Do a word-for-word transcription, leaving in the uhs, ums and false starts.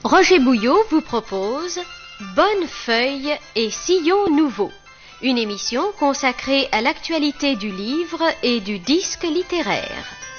Roger Bouillot vous propose Bonne feuille et sillon nouveau, une émission consacrée à l'actualité du livre et du disque littéraire.